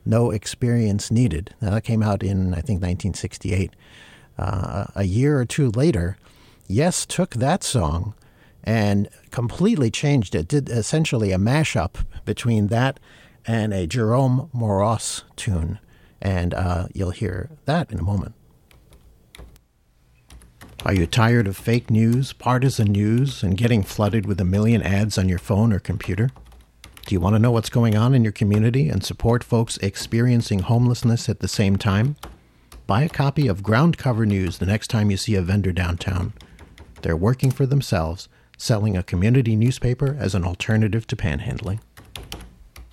No Experience Needed. Now, that came out in, I think, 1968. A year or two later, Yes took that song and completely changed it, did essentially a mashup between that and a Jerome Moross tune. And you'll hear that in a moment. Are you tired of fake news, partisan news, and getting flooded with a million ads on your phone or computer? Do you want to know what's going on in your community and support folks experiencing homelessness at the same time? Buy a copy of Ground Cover News the next time you see a vendor downtown. They're working for themselves, selling a community newspaper as an alternative to panhandling.